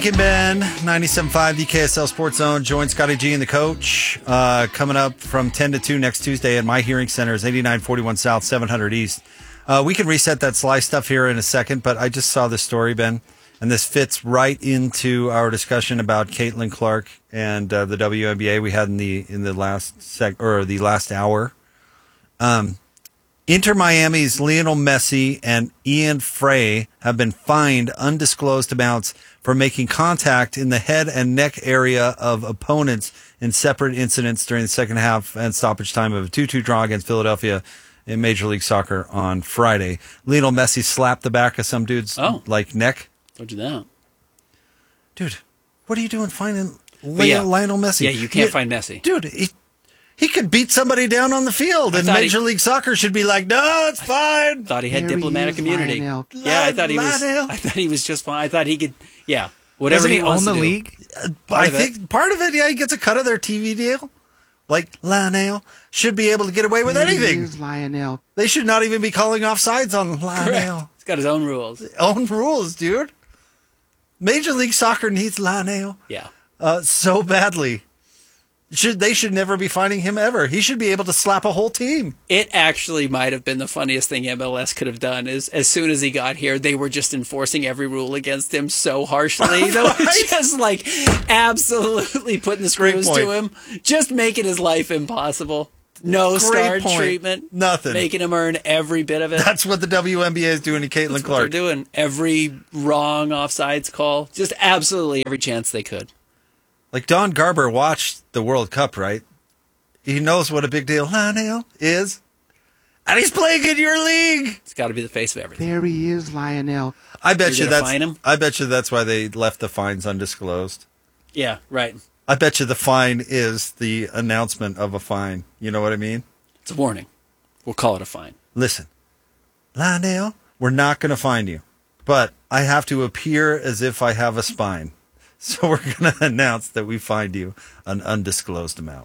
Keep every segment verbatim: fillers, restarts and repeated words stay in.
Mike and Ben, ninety-seven point five, the K S L Sports Zone. Join Scotty G and the coach. Uh, coming up from ten to two next Tuesday at My Hearing Center is eighty-nine forty-one South, seven hundred East. Uh, we can reset that Sly stuff here in a second, but I just saw this story, Ben, and this fits right into our discussion about Caitlin Clark and uh, the W N B A we had in the in the last sec or the last hour. Um, Inter Miami's Lionel Messi and Ian Frey have been fined undisclosed amounts for making contact in the head and neck area of opponents in separate incidents during the second half and stoppage time of a two two draw against Philadelphia in Major League Soccer on Friday. Lionel Messi slapped the back of some dude's oh. like neck. Don't do that. Dude, what are you doing finding yeah. Lionel Messi? Yeah, you can't you, find Messi. Dude, he, he could beat somebody down on the field, and Major he, League Soccer should be like, no, it's fine. Thought he had There diplomatic he is, immunity. Lionel. Yeah, I thought he was. Lionel. I thought he was just fine. I thought he could. Yeah, whatever Doesn't he, he wants own the to do. league? Uh, I think it. part of it, yeah, he gets a cut of their T V deal. Like, Lionel should be able to get away with There anything. he is, Lionel. They should not even be calling offsides on Lionel. Correct. He's got his own rules. Own rules, dude. Major League Soccer needs Lionel Yeah. uh, so badly. Should They should never be finding him ever. He should be able to slap a whole team. It actually might have been the funniest thing M L S could have done. Is as soon as he got here, they were just enforcing every rule against him so harshly. They were just like absolutely putting the screws to him, just making his life impossible. No Great star point. treatment, Nothing. making him earn every bit of it. That's what the W N B A is doing to Caitlin That's what Clark. they're doing. Every wrong offsides call, just absolutely every chance they could. Like, Don Garber watched the World Cup, right? He knows what a big deal Lionel is. And he's playing in your league. It's got to be the face of everything. There he is, Lionel. I bet You're you gonna that's fine him? I bet you that's why they left the fines undisclosed. Yeah, right. I bet you the fine is the announcement of a fine. You know what I mean? It's a warning. We'll call it a fine. Listen, Lionel, we're not going to fine you, but I have to appear as if I have a spine. So we're going to announce that we fined you an undisclosed amount.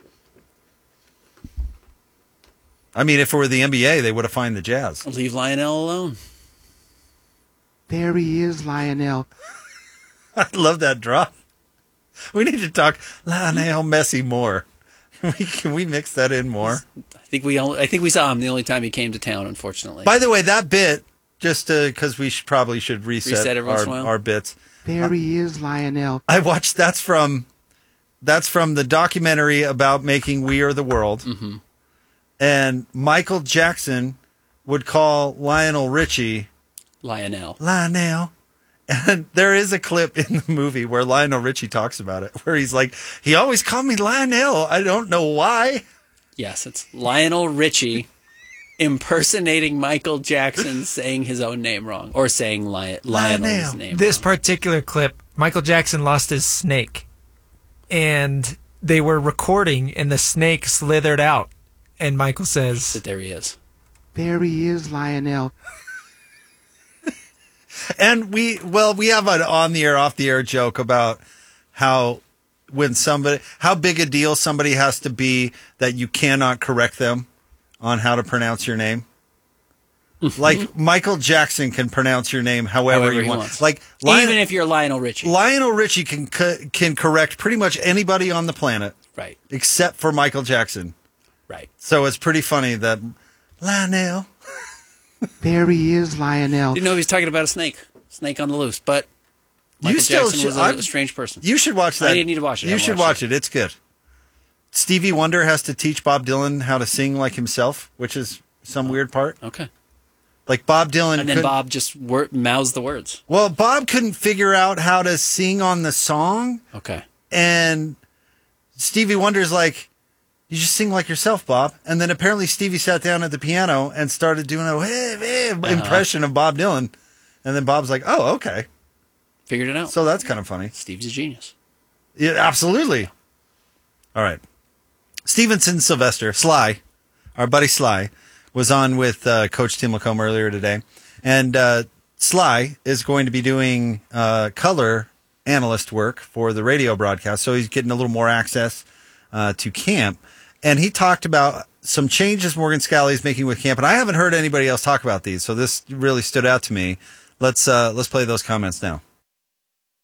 I mean, if it were the N B A, they would have fined the Jazz. Leave Lionel alone. There he is, Lionel. I love that drop. We need to talk Lionel Messi more. Can we, can we mix that in more? I think we only, I think we saw him the only time he came to town, unfortunately. By the way, that bit, just because we should, probably should reset, Reset every once in a our, while. our bits. There he is, Lionel. I watched, that's from, that's from the documentary about making We Are the World. Mm-hmm. And Michael Jackson would call Lionel Richie Lionel. Lionel. And there is a clip in the movie where Lionel Richie talks about it, where he's like, he always called me Lionel. I don't know why. Yes, it's Lionel Richie impersonating Michael Jackson saying his own name wrong. Or saying Li- Lionel's Lionel. name This wrong. particular clip, Michael Jackson lost his snake, and they were recording, and the snake slithered out. And Michael says, But there he is. There he is, Lionel. And we, well, we have an on the air, off the air joke about how when somebody, how big a deal somebody has to be that you cannot correct them on how to pronounce your name. Like Michael Jackson can pronounce your name however, However you he want. wants. Like Lion- Even if you're Lionel Richie. Lionel Richie can co- can correct pretty much anybody on the planet Right, except for Michael Jackson. right. So it's pretty funny that Lionel. There he is, Lionel. Didn't know he was talking about a snake. Snake on the loose. But Michael You still Jackson should- was a, I'm- a strange person. You should watch that. I didn't need to watch it. I You haven't should watched watch it. It's good. Stevie Wonder has to teach Bob Dylan how to sing like himself, which is some weird part. Okay. Like Bob Dylan. And then couldn't- Bob just wor- mouths the words. Well, Bob couldn't figure out how to sing on the song, Okay. and Stevie Wonder's like, "You just sing like yourself, Bob." And then apparently Stevie sat down at the piano and started doing a hey, hey, Uh-huh. impression of Bob Dylan, and then Bob's like, "Oh, okay." Figured it out. So that's kind of funny. Steve's a genius. Yeah, absolutely. All right. Stevenson Sylvester, Sly, our buddy Sly, was on with uh, Coach Tim Lacombe earlier today. And uh, Sly is going to be doing uh, color analyst work for the radio broadcast. So he's getting a little more access uh, to camp. And he talked about some changes Morgan Scalley is making with camp. And I haven't heard anybody else talk about these. So this really stood out to me. Let's uh, let's play those comments now.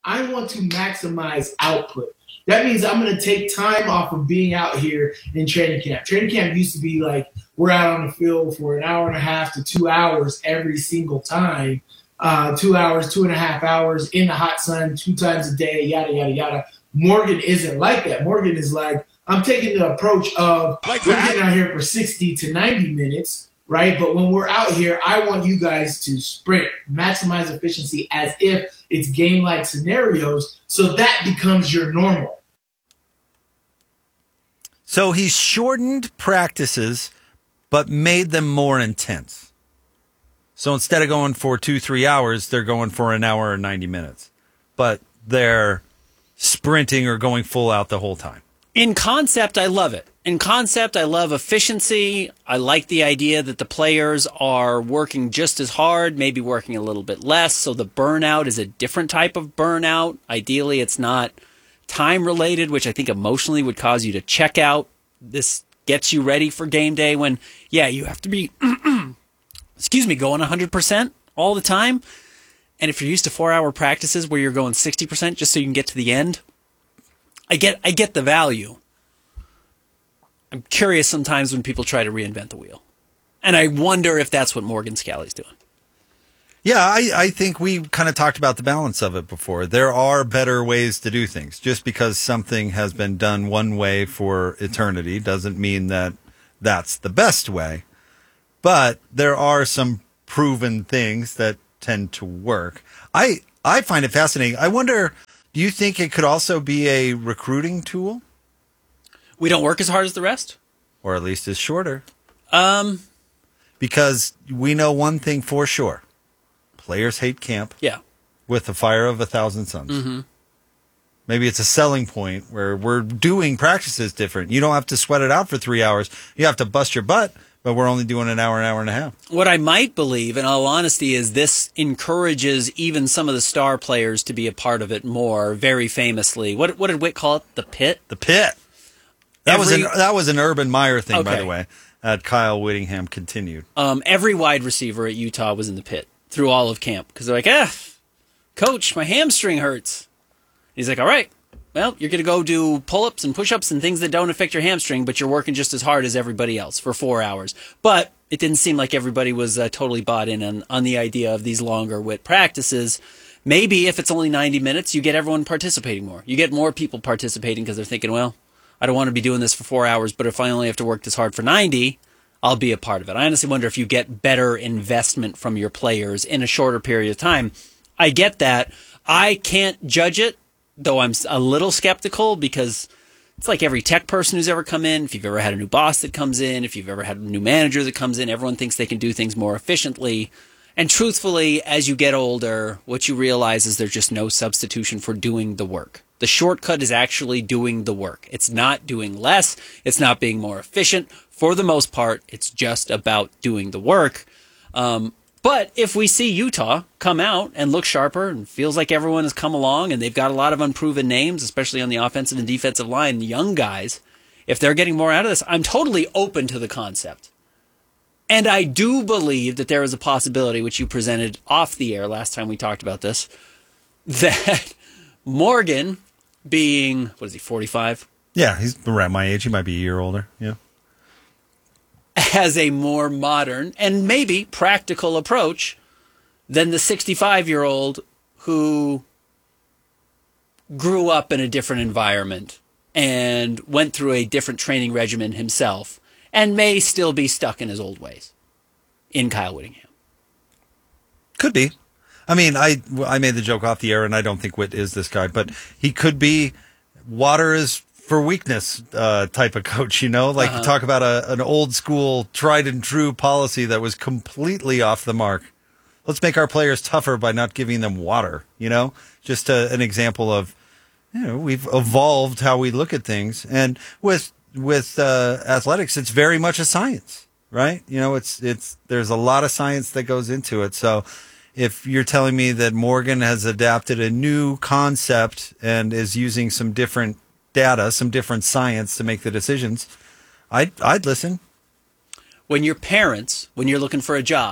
I want to maximize output. That means I'm going to take time off of being out here in training camp. Training camp used to be like we're out on the field for an hour and a half to two hours every single time. Uh, two hours, two and a half hours in the hot sun, two times a day, yada, yada, yada. Morgan isn't like that. Morgan is like, I'm taking the approach of like we're getting out here for sixty to ninety minutes, right? But when we're out here, I want you guys to sprint, maximize efficiency as if it's game-like scenarios, so that becomes your normal. So he's shortened practices, but made them more intense. So instead of going for two, three hours, they're going for an hour or ninety minutes. But they're sprinting or going full out the whole time. In concept, I love it. In concept, I love efficiency. I like the idea that the players are working just as hard, maybe working a little bit less. So the burnout is a different type of burnout. Ideally, it's not time related, which I think emotionally would cause you to check out. This gets you ready for game day when, yeah, you have to be, excuse me, going one hundred percent all the time. And if you're used to four-hour practices where you're going sixty percent just so you can get to the end, I get I get the value. I'm curious sometimes when people try to reinvent the wheel. And I wonder if that's what Morgan Scalley's doing. Yeah, I, I think we kind of talked about the balance of it before. There are better ways to do things. Just because something has been done one way for eternity doesn't mean that that's the best way. But there are some proven things that tend to work. I I find it fascinating. I wonder, do you think it could also be a recruiting tool? We don't work as hard as the rest? Or at least as shorter. Um, because we know one thing for sure. Players hate camp. Yeah. With the fire of a thousand suns. Mm-hmm. Maybe it's a selling point where we're doing practices different. You don't have to sweat it out for three hours. You have to bust your butt, but we're only doing an hour, an hour and a half. What I might believe, in all honesty, is this encourages even some of the star players to be a part of it more, very famously. What what did Witt call it? The pit? The pit. That Every, was an that was an Urban Meyer thing, okay. by the way. That Kyle Whittingham continued. Um, every wide receiver at Utah was in the pit through all of camp because they're like, ah, coach, my hamstring hurts. He's like, all right, well, you're going to go do pull-ups and push-ups and things that don't affect your hamstring, but you're working just as hard as everybody else for four hours. But it didn't seem like everybody was uh, totally bought in on, on the idea of these longer Witt practices. Maybe if it's only ninety minutes, you get everyone participating more. You get more people participating because they're thinking, well, I don't want to be doing this for four hours, but if I only have to work this hard for ninety, I'll be a part of it. I honestly wonder if you get better investment from your players in a shorter period of time. I get that. I can't judge it, though I'm a little skeptical because it's like every tech person who's ever come in. If you've ever had a new boss that comes in, if you've ever had a new manager that comes in, everyone thinks they can do things more efficiently. And truthfully, as you get older, what you realize is there's just no substitution for doing the work. The shortcut is actually doing the work. It's not doing less. It's not being more efficient. For the most part, it's just about doing the work. Um, but if we see Utah come out and look sharper and feels like everyone has come along and they've got a lot of unproven names, especially on the offensive and defensive line, young guys, if they're getting more out of this, I'm totally open to the concept. And I do believe that there is a possibility, which you presented off the air last time we talked about this, that Morgan, being, what is he, forty-five? Yeah, he's around my age. He might be a year older. Yeah. Has a more modern and maybe practical approach than the sixty-five-year-old who grew up in a different environment and went through a different training regimen himself and may still be stuck in his old ways in Kyle Whittingham. Could be. I mean, I, I made the joke off the air, and I don't think Witt is this guy, but he could be water is for weakness uh, type of coach, you know? Like, uh-huh. talk about a, an old school, tried and true policy that was completely off the mark. Let's make our players tougher by not giving them water, you know? Just a, an example of, you know, we've evolved how we look at things. And with with uh, athletics, it's very much a science, right? You know, it's it's there's a lot of science that goes into it. So if you're telling me that Morgan has adapted a new concept and is using some different data, some different science to make the decisions, I'd, I'd listen. When you're parents, when you're looking for a job,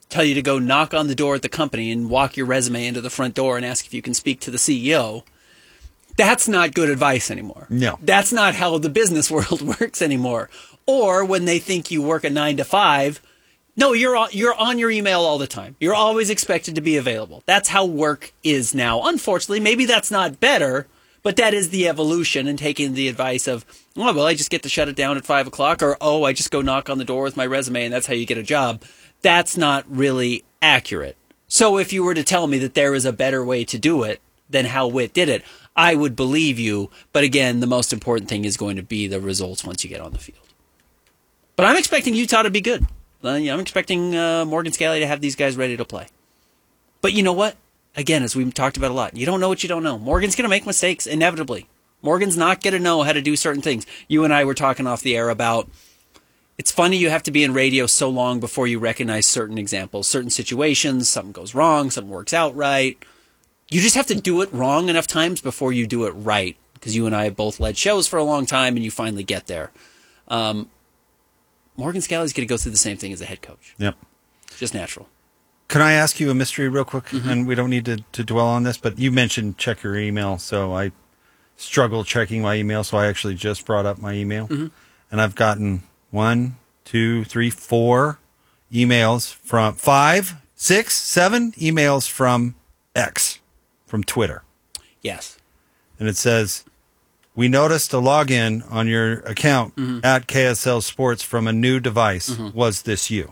tell you to go knock on the door at the company and walk your resume into the front door and ask if you can speak to the C E O, that's not good advice anymore. No. That's not how the business world works anymore. Or when they think you work a nine to five, no, you're on, you're on your email all the time. You're always expected to be available. That's how work is now. Unfortunately, maybe that's not better, but that is the evolution, and taking the advice of, oh, well, I just get to shut it down at five o'clock, or, oh, I just go knock on the door with my resume and that's how you get a job. That's not really accurate. So if you were to tell me that there is a better way to do it than how Whit did it, I would believe you. But again, the most important thing is going to be the results once you get on the field. But I'm expecting Utah to be good. I'm expecting uh, Morgan Scalley to have these guys ready to play. But you know what? Again, as we've talked about a lot, you don't know what you don't know. Morgan's going to make mistakes, inevitably. Morgan's not going to know how to do certain things. You and I were talking off the air about, it's funny you have to be in radio so long before you recognize certain examples, certain situations, something goes wrong, something works out right. You just have to do it wrong enough times before you do it right, because you and I have both led shows for a long time and you finally get there. Um, Morgan Scalley's going to go through the same thing as a head coach. Yep. Just natural. Can I ask you a mystery real quick? Mm-hmm. And we don't need to, to dwell on this, but you mentioned check your email, so I struggle checking my email, so I actually just brought up my email. Mm-hmm. And I've gotten one, two, three, four emails from five, six, seven emails from X, from Twitter. Yes. And it says, we noticed a login on your account mm-hmm. at K S L Sports from a new device. Mm-hmm. Was this you?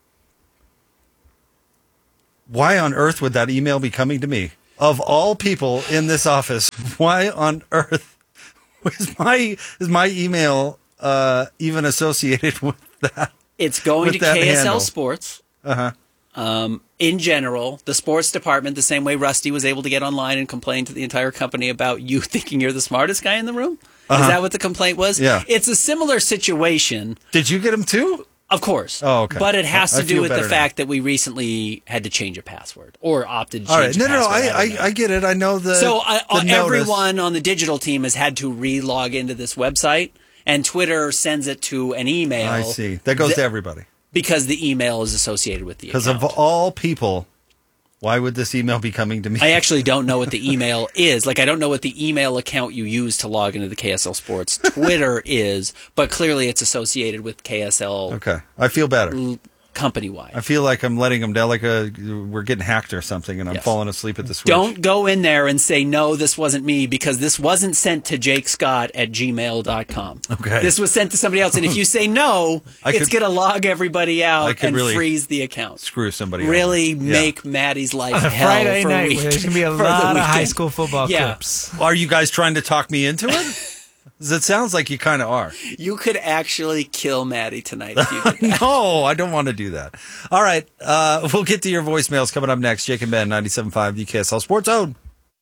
Why on earth would that email be coming to me? Of all people in this office, why on earth is my is my email uh, even associated with that? It's going to K S L handle? Sports. Uh-huh. Um, in general, the sports department, the same way Rusty was able to get online and complain to the entire company about you thinking you're the smartest guy in the room. Uh-huh. Is that what the complaint was? Yeah. It's a similar situation. Did you get them too? Of course. Oh, okay. But it has I, to I do with the now. fact that we recently had to change a password or opted to All change right. No, a no, no. password. I, I, I get it. I know the. So I, the everyone on the digital team has had to re-log into this website, and Twitter sends it to an email. I see. That goes that, to everybody. Because the email is associated with the account. Because of all people, why would this email be coming to me? I actually don't know what the email is. Like, I don't know what the email account you use to log into the K S L Sports Twitter is, but clearly it's associated with K S L. Okay. I feel better. L- company-wide. I feel like I'm letting them down, like a, we're getting hacked or something, and I'm Yes. falling asleep at the switch. Don't go in there and say, no, this wasn't me, because this wasn't sent to Jake Scott at gmail dot com. Okay. This was sent to somebody else. And if you say no, I it's could- going to log everybody I out could and really freeze the account. Screw somebody Really over. make Yeah. Maddie's life On a hell Friday for a night, week. where there's going to be a for the lot of weekend. high school football Yeah. clips. Are you guys trying to talk me into it? 'Cause it sounds like you kind of are. You could actually kill Maddie tonight if you did that. No, I don't want to do that. All right. Uh, we'll get to your voicemails coming up next. Jake and Ben, ninety-seven point five, the K S L Sports Zone.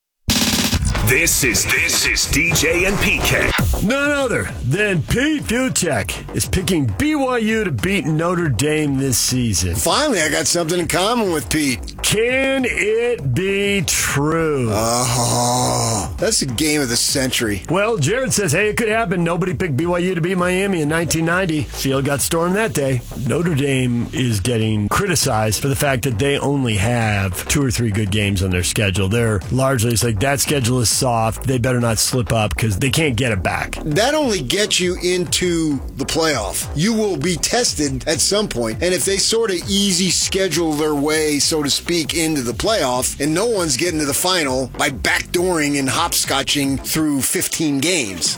This is this is D J and P K. None other than Pete Fiutak is picking B Y U to beat Notre Dame this season. Finally, I got something in common with Pete. Can it be true? Oh, that's the game of the century. Well, Jared says, hey, it could happen. Nobody picked B Y U to beat Miami in nineteen ninety. Field got stormed that day. Notre Dame is getting criticized for the fact that they only have two or three good games on their schedule. They're largely, it's like, that schedule is soft. They better not slip up because they can't get it back. That only gets you into the playoff. You will be tested at some point, and if they sort of easy schedule their way, so to speak, into the playoff, and no one's getting to the final by backdooring and hopscotching through fifteen games.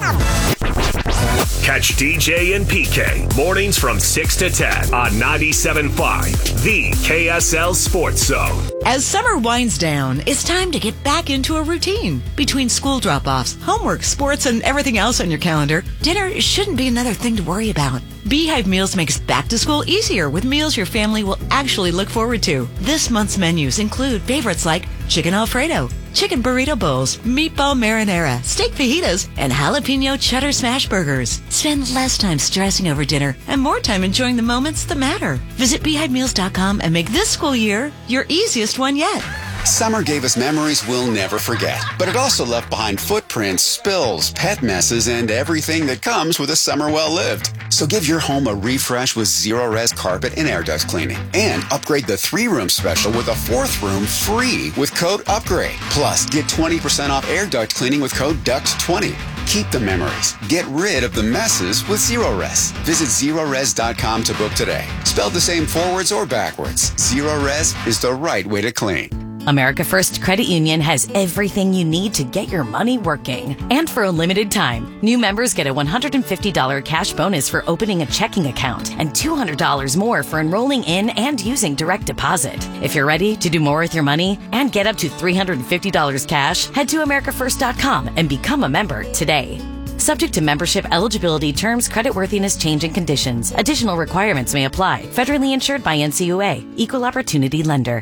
Catch D J and P K mornings from six to ten on ninety-seven point five, the K S L Sports Zone. As summer winds down, it's time to get back into a routine. Between school drop-offs, homework, sports, and everything else on your calendar, dinner shouldn't be another thing to worry about. Beehive Meals makes back to school easier with meals your family will actually look forward to. This month's menus include favorites like chicken Alfredo, chicken burrito bowls, meatball marinara, steak fajitas, and jalapeno cheddar smash burgers. Spend less time stressing over dinner and more time enjoying the moments that matter. Visit beehive meals dot com and make this school year your easiest one yet. Summer gave us memories we'll never forget, but it also left behind footprints, spills, pet messes, and everything that comes with a summer well lived. So give your home a refresh with Zero-Res carpet and air duct cleaning. And upgrade the three-room special with a fourth room free with code UPGRADE. Plus, get twenty percent off air duct cleaning with code D U C T twenty. Keep the memories. Get rid of the messes with Zero-Res. Visit zero res dot com to book today. Spelled the same forwards or backwards, Zero-Res is the right way to clean. America First Credit Union has everything you need to get your money working. And for a limited time, new members get a one hundred fifty dollars cash bonus for opening a checking account and two hundred dollars more for enrolling in and using direct deposit. If you're ready to do more with your money and get up to three hundred fifty dollars cash, head to america first dot com and become a member today. Subject to membership eligibility, terms, creditworthiness, changing conditions. Additional requirements may apply. Federally insured by N C U A. Equal Opportunity Lender.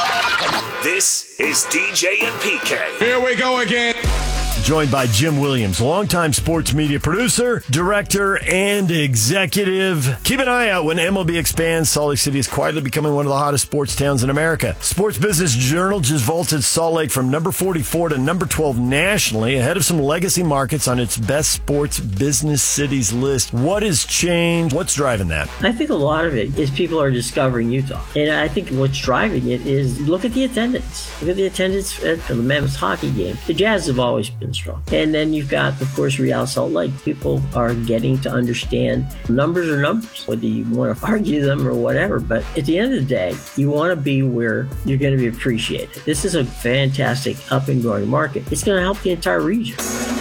This is D J and P K. Here we go again. Joined by Jim Williams, longtime sports media producer, director, and executive. Keep an eye out when M L B expands. Salt Lake City is quietly becoming one of the hottest sports towns in America. Sports Business Journal just vaulted Salt Lake from number forty-four to number twelve nationally, ahead of some legacy markets on its best sports business cities list. What has changed? What's driving that? I think a lot of it is people are discovering Utah. And I think what's driving it is look at the attendance. Look at the attendance at the Mammoth hockey game. The Jazz have always been strong. And then you've got, of course, Real Salt Lake. People are getting to understand numbers are numbers, whether you want to argue them or whatever. But at the end of the day, you want to be where you're going to be appreciated. This is a fantastic up and growing market. It's going to help the entire region.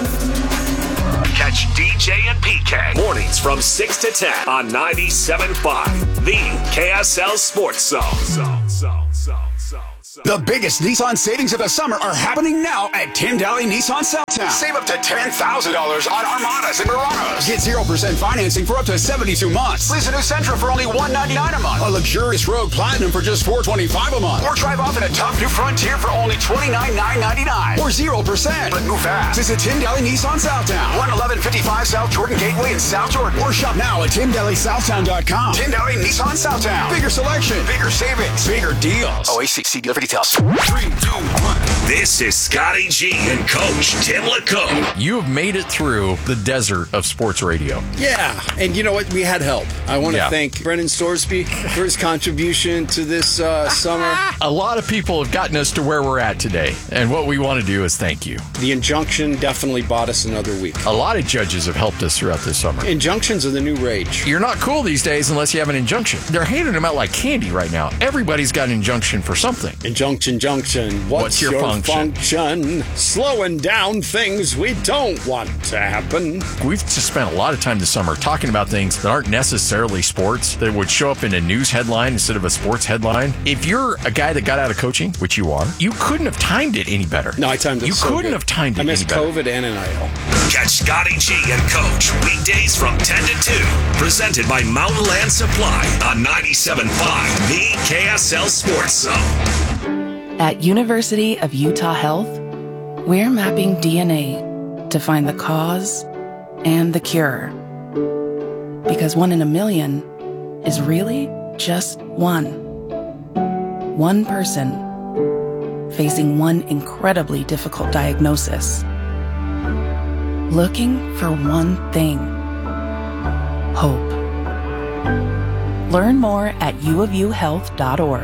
Catch D J and P K mornings from six to ten on ninety-seven point five, the K S L Sports Zone. Zone, zone, zone. The biggest Nissan savings of the summer are happening now at Tim Daly Nissan Southtown. Save up to ten thousand dollars on Armadas and Muranos. Get zero percent financing for up to seventy-two months. Lease a new Sentra for only one hundred ninety-nine dollars a month. A luxurious Rogue Platinum for just four hundred twenty-five dollars a month. Or drive off in a top new Frontier for only twenty-nine thousand nine hundred ninety-nine dollars. Or zero percent. But move fast. Visit Tim Daly Nissan Southtown. one eleven fifty-five South Jordan Gateway in South Jordan. Or shop now at tim daly southtown dot com. Tim Daly Nissan Southtown. Bigger selection. Bigger savings. Bigger deals. O A C C dealer for details. Three, two, one. This is Scotty G and Coach Tim LeComb. You have made it through the desert of sports radio. Yeah, and you know what? We had help. I want to Yeah. thank Brendan Storsby for his contribution to this uh, summer. A lot of people have gotten us to where we're at today, and what we want to do is thank you. The injunction definitely bought us another week. A lot of judges have helped us throughout this summer. Injunctions are the new rage. You're not cool these days unless you have an injunction. They're handing them out like candy right now. Everybody's got an injunction for something. Injunction, junction. What's, What's your, your function? function? Slowing down things we don't want to happen. We've just spent a lot of time this summer talking about things that aren't necessarily sports, that would show up in a news headline instead of a sports headline. If you're a guy that got out of coaching, which you are, you couldn't have timed it any better. No, I timed it You so couldn't good. have timed it I missed any better. COVID and N I L. Catch Scotty G and Coach weekdays from ten to two. Presented by Mountain Land Supply on ninety-seven point five, the K S L Sports Zone. At University of Utah Health, we're mapping D N A to find the cause and the cure. Because one in a million is really just one. One person facing one incredibly difficult diagnosis. Looking for one thing. Hope. Learn more at u of u health dot org.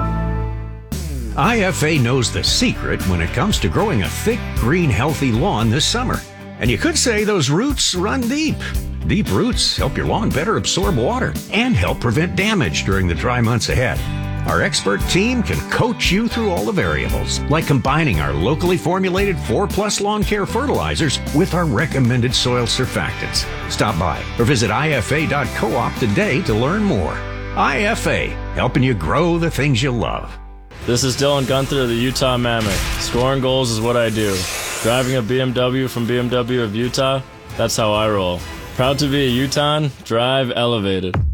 I F A knows the secret when it comes to growing a thick, green, healthy lawn this summer. And you could say those roots run deep. Deep roots help your lawn better absorb water and help prevent damage during the dry months ahead. Our expert team can coach you through all the variables, like combining our locally formulated four plus lawn care fertilizers with our recommended soil surfactants. Stop by or visit I F A dot coop today to learn more. I F A, helping you grow the things you love. This is Dylan Gunther of the Utah Mammoth. Scoring goals is what I do. Driving a B M W from B M W of Utah, that's how I roll. Proud to be a Utahn, drive elevated.